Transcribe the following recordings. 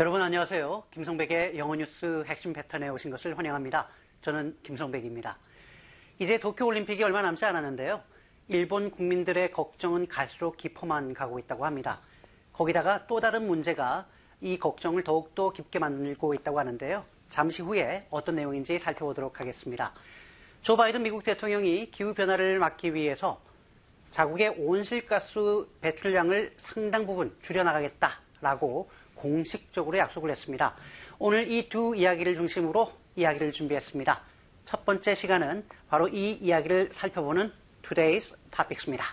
여러분 안녕하세요. 김성백의 영어 뉴스 핵심 패턴에 오신 것을 환영합니다. 저는 김성백입니다. 이제 도쿄올림픽이 얼마 남지 않았는데요. 일본 국민들의 걱정은 갈수록 깊어만 가고 있다고 합니다. 거기다가 또 다른 문제가 이 걱정을 더욱더 깊게 만들고 있다고 하는데요. 잠시 후에 어떤 내용인지 살펴보도록 하겠습니다. 조 바이든 미국 대통령이 기후변화를 막기 위해서 자국의 온실가스 배출량을 상당 부분 줄여나가겠다라고 공식적으로 약속을 했습니다. 오늘 이 두 이야기를 중심으로 이야기를 준비했습니다. 첫 번째 시간은 바로 이 이야기를 살펴보는 Today's Topics입니다.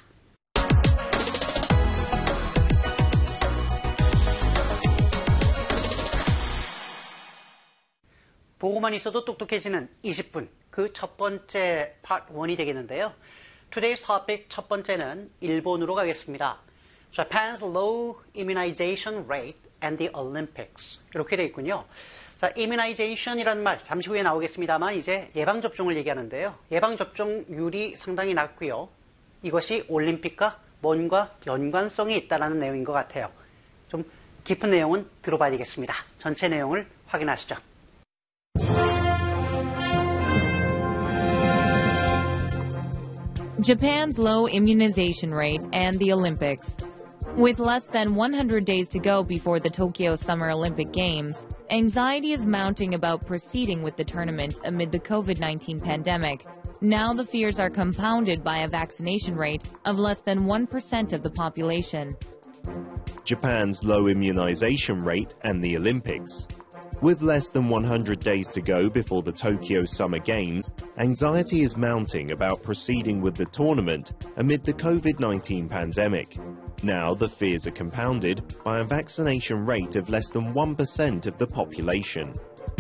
보고만 있어도 똑똑해지는 20분, 그 첫 번째 Part 1이 되겠는데요. Today's Topic 첫 번째는 일본으로 가겠습니다. Japan's low immunization rate and the Olympics. 이렇게 되어 있군요. 자, immunization이라는 말 잠시 후에 나오겠습니다만 이제 예방접종을 얘기하는데요. 예방접종률이 상당히 낮고요. 이것이 올림픽과 뭔가 연관성이 있다는 내용인 것 같아요. 좀 깊은 내용은 들어봐야 되겠습니다. 전체 내용을 확인하시죠. Japan's low immunization rate and the Olympics. With less than 100 days to go before the Tokyo Summer Olympic Games, anxiety is mounting about proceeding with the tournament amid the COVID-19 pandemic. Now the fears are compounded by a vaccination rate of less than 1% of the population. Japan's low immunization rate and the Olympics. With less than 100 days to go before the Tokyo Summer Games, anxiety is mounting about proceeding with the tournament amid the COVID-19 pandemic. Now the fears are compounded by a vaccination rate of less than 1% of the population.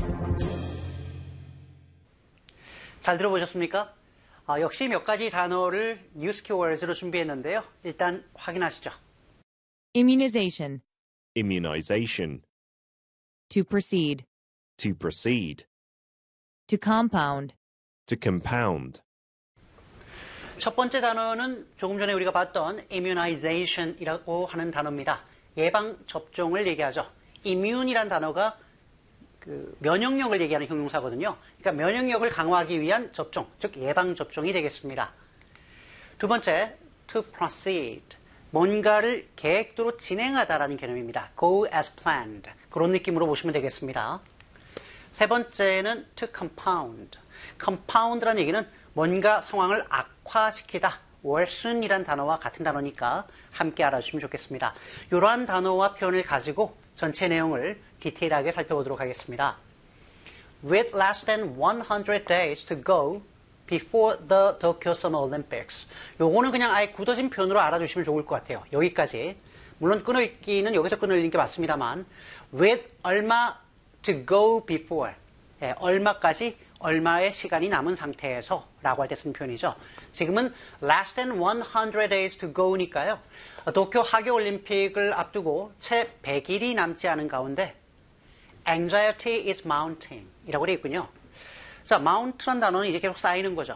잘 들어보셨습니까? 역시 몇 가지 단어를 뉴스 키워드로 준비했는데요. 일단 확인하시죠. Immunization. Immunization. To proceed. To proceed. To compound. To compound. 첫 번째 단어는 조금 전에 우리가 봤던 immunization이라고 하는 단어입니다. 예방접종을 얘기하죠. immune이라는 단어가 그 면역력을 얘기하는 형용사거든요. 그러니까 면역력을 강화하기 위한 접종, 즉 예방접종이 되겠습니다. 두 번째, to proceed. 뭔가를 계획대로 진행하다라는 개념입니다. go as planned. 그런 느낌으로 보시면 되겠습니다. 세 번째는 to compound. compound라는 얘기는 뭔가 상황을 악화시키다, worsen이란 단어와 같은 단어니까 함께 알아주시면 좋겠습니다. 이러한 단어와 표현을 가지고 전체 내용을 디테일하게 살펴보도록 하겠습니다. With less than 100 days to go before the Tokyo Summer Olympics. 요거는 그냥 아예 굳어진 표현으로 알아주시면 좋을 것 같아요. 여기까지. 물론 끊어읽기는 여기서 끊어읽는 게 맞습니다만 with 얼마 to go before. 얼마까지 얼마의 시간이 남은 상태에서 라고 할 때 쓰는 표현이죠. 지금은 less than 100 days to go니까요. 도쿄 하계올림픽을 앞두고 채 100일이 남지 않은 가운데 anxiety is mounting 이라고 되어 있군요. 자, mount란 단어는 이제 계속 쌓이는 거죠.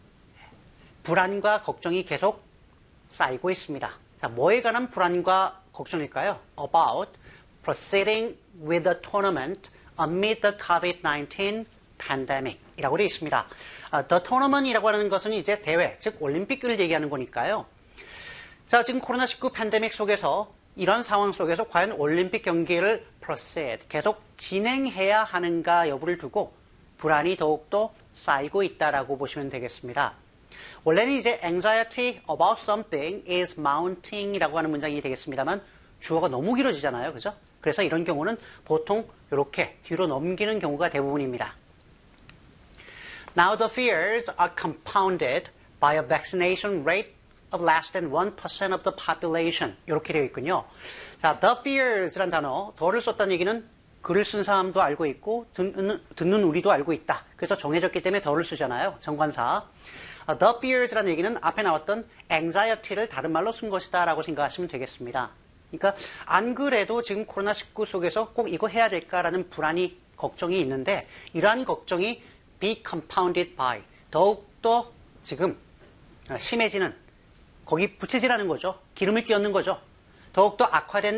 불안과 걱정이 계속 쌓이고 있습니다. 자, 뭐에 관한 불안과 걱정일까요? About proceeding with the tournament amid the COVID-19 pandemic 이라고 되어 있습니다. The tournament이라고 하는 것은 이제 대회, 즉 올림픽을 얘기하는 거니까요. 자, 지금 코로나19 팬데믹 속에서 이런 상황 속에서 과연 올림픽 경기를 proceed, 계속 진행해야 하는가 여부를 두고 불안이 더욱더 쌓이고 있다라고 보시면 되겠습니다. 원래는 이제 anxiety about something is mounting 이라고 하는 문장이 되겠습니다만 주어가 너무 길어지잖아요. 그죠? 그래서 이런 경우는 보통 이렇게 뒤로 넘기는 경우가 대부분입니다. Now the fears are compounded by a vaccination rate of less than 1% of the population. 이렇게 되어 있군요. 자, the fears라는 단어, 더를 썼다는 얘기는 글을 쓴 사람도 알고 있고 듣는 우리도 알고 있다. 그래서 정해졌기 때문에 더를 쓰잖아요. 정관사. The fears라는 얘기는 앞에 나왔던 anxiety를 다른 말로 쓴 것이다 라고 생각하시면 되겠습니다. 그러니까 안 그래도 지금 코로나19 속에서 꼭 이거 해야 될까라는 불안이, 걱정이 있는데 이러한 걱정이 be compounded by, 더욱더 지금 심해지는, 거기 부채질하는 거죠. 기름을 끼얹는 거죠. 더욱더 악화된